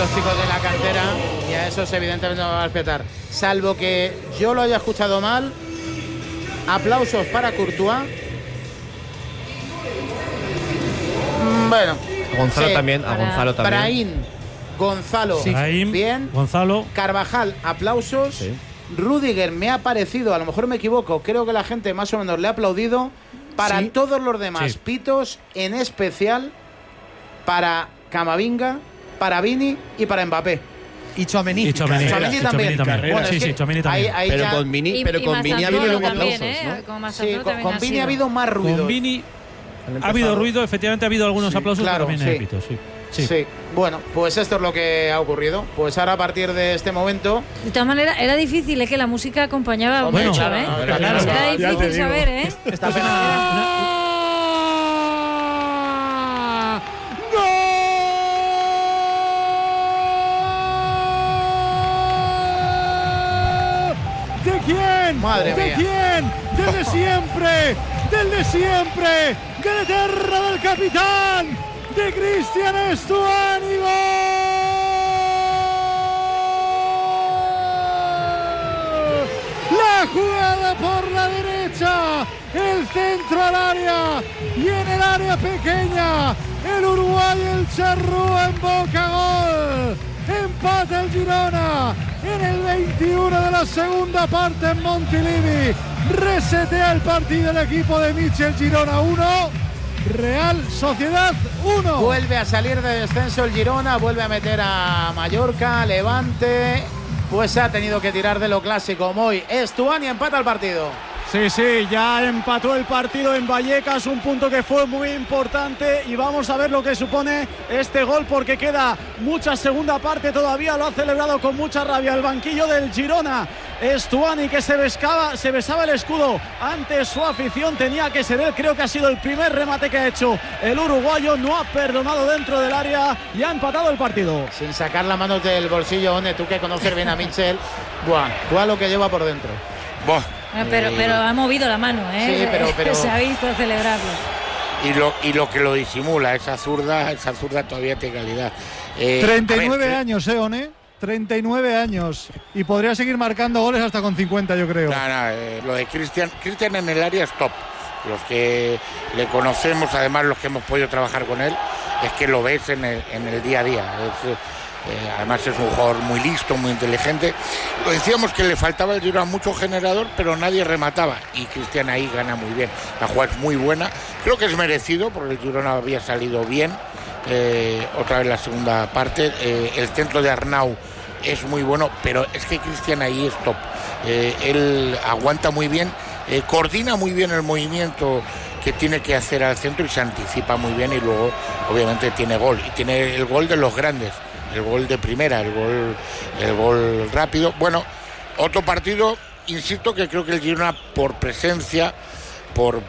los chicos de la cantera y a esos evidentemente no van a respetar. Salvo que yo lo haya escuchado mal, aplausos para Courtois. Bueno. Gonzalo también, a Gonzalo también. Brahim, Gonzalo, Sí. bien. Gonzalo. Carvajal, aplausos. Sí. Rudiger me ha parecido, a lo mejor me equivoco, creo que la gente más o menos le ha aplaudido. Para Sí. todos los demás, Sí. pitos, en especial para Camavinga, para Vini y para Mbappé. Y Tchouaméni. Y Tchouaméni. Tchouaméni también. Bueno, es sí, que Tchouaméni también. ahí Pero ya- con Vini, Y ha habido Mazzarro aplausos, también, ¿no? Con sí, Mazzarro también con Vini ha habido más ruido. Con Vini Han ha habido empezado. ruido, efectivamente ha habido algunos Sí, aplausos, claro, pero también sí. hay pitos, sí. Sí. Bueno, pues esto es lo que ha ocurrido. Pues ahora a partir de este momento. De todas maneras, era difícil, que la música acompañaba Bueno, mucho, claro, ¿eh? no, claro, Era ya te difícil digo. saber, ¿eh? Está ¿De quién? Madre ¿De mía. quién? Del de siempre, del de siempre, del eterno del capitán, de Cristian Stuani. ¡Gol! La jugada por la derecha, el centro al área y en el área pequeña, el uruguayo, el Charrúa en boca, gol. Empata el Girona en el 21 de la segunda parte en Montilivi. Resetea el partido el equipo de Michel. Girona 1, Real Sociedad 1. Vuelve a salir de descenso el Girona, vuelve a meter a Mallorca, Levante. Pues ha tenido que tirar de lo clásico. Moy, Stuani empata el partido. Sí, ya empató el partido en Vallecas, un punto que fue muy importante y vamos a ver lo que supone este gol porque queda mucha segunda parte todavía, lo ha celebrado con mucha rabia el banquillo del Girona. Stuani que se besaba el escudo ante su afición, tenía que ser él, creo que ha sido el primer remate que ha hecho el uruguayo, no ha perdonado dentro del área y ha empatado el partido. Sin sacar las manos del bolsillo, One, tú que conoces bien a Michel, buah lo que lleva por dentro. Buah. Pero ha movido la mano, ¿eh? Sí, pero Se ha visto celebrarlo. Y lo que lo disimula, esa zurda todavía tiene calidad. 39 años, One. 39 años. Y podría seguir marcando goles hasta con 50, yo creo. Lo de Cristian en el área es top. Los que le conocemos, además los que hemos podido trabajar con él, es que lo ves en el día a día. Además es un jugador muy listo, muy inteligente. Lo decíamos que le faltaba el Girona mucho generador, pero nadie remataba. Y Cristian ahí gana muy bien. La jugada es muy buena. Creo que es merecido, porque el Girona había salido bien. Otra vez la segunda parte. El centro de Arnau es muy bueno, pero es que Cristian ahí es top. Él aguanta muy bien, coordina muy bien el movimiento que tiene que hacer al centro y se anticipa muy bien y luego obviamente tiene gol. Y tiene el gol de los grandes. El gol de primera, el gol rápido. Bueno, otro partido, insisto, que creo que el Girona por presencia, por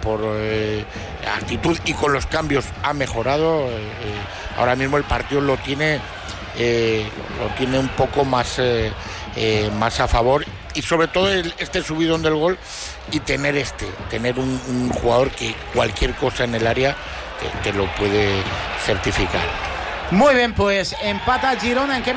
actitud y con los cambios ha mejorado. Ahora mismo el partido lo tiene un poco más a favor y sobre todo este subidón del gol y tener un jugador que cualquier cosa en el área te lo puede certificar. Muy bien, pues empata Girona. ¿En qué